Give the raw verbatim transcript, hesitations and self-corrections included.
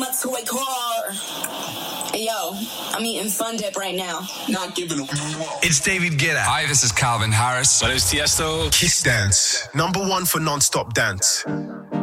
my toy car. Hey, yo, I'm eating Fun Dip right now. Not giving a... It's David Guetta. Hi, this is Calvin Harris. My name is Tiesto. Kiss Dance, number one for non-stop dance.